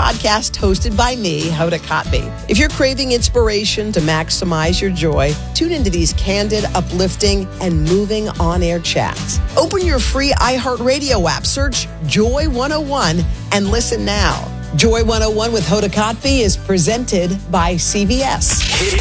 podcast hosted by me, Hoda Kotb. If you're craving inspiration to maximize your joy, tune into these candid, uplifting, and moving on-air chats. Open your free iHeartRadio app, search Joy 101, and listen now. Joy 101 with Hoda Kotb is presented by CVS.